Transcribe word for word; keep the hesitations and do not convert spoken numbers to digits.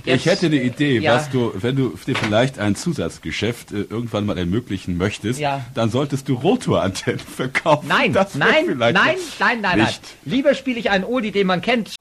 Jetzt, ich hätte eine Idee, ja. was du, wenn du dir vielleicht ein Zusatzgeschäft äh, irgendwann mal ermöglichen möchtest, Ja. dann solltest du Rotorantennen verkaufen. Nein, Das wär nein, vielleicht nein, noch nein, nein, nein. nicht. Lieber spiele ich einen Oldie, den man kennt.